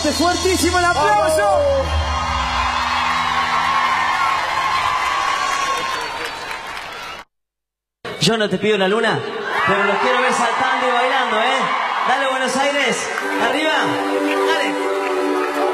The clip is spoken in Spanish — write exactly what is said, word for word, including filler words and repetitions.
Fuerte, fuertísimo el aplauso. Yo no te pido la luna, pero los quiero ver saltando y bailando, ¿eh? Dale, Buenos Aires, arriba, dale.